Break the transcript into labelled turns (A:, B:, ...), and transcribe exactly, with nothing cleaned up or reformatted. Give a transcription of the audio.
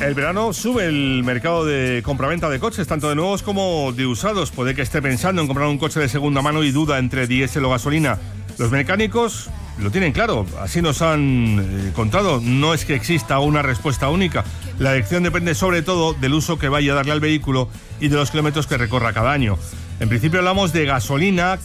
A: El verano sube el mercado de compraventa de coches, tanto de nuevos como de usados. Puede que esté pensando en comprar un coche de segunda mano y duda entre diésel o gasolina. Los mecánicos lo tienen claro, así nos han eh, contado. No es que exista una respuesta única. La elección depende sobre todo del uso que vaya a darle al vehículo y de los kilómetros que recorra cada año. En principio hablamos de gasolina,